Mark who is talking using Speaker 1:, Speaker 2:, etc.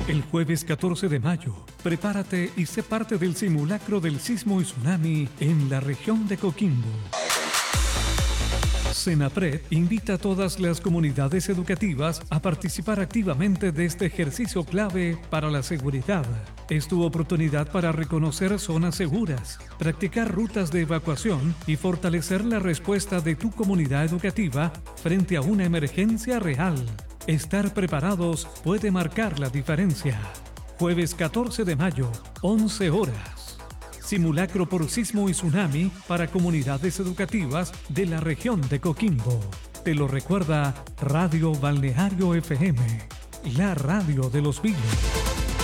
Speaker 1: El jueves 14 de mayo, prepárate y sé parte del simulacro del sismo y tsunami en la región de Coquimbo. Senapred invita a todas las comunidades educativas a participar activamente de este ejercicio clave para la seguridad. Es tu oportunidad para reconocer zonas seguras, practicar rutas de evacuación y fortalecer la respuesta de tu comunidad educativa frente a una emergencia real. Estar preparados puede marcar la diferencia. Jueves 14 de mayo, 11 horas. Simulacro por sismo y tsunami para comunidades educativas de la región de Coquimbo. Te lo recuerda Radio Balneario FM, la radio de los Vilos.